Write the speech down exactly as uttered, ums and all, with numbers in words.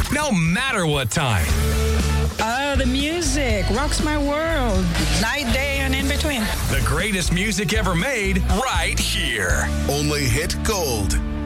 no matter what time. Oh, the music rocks my world. Night, day, and in between. The greatest music ever made right here. Only Hit Gold.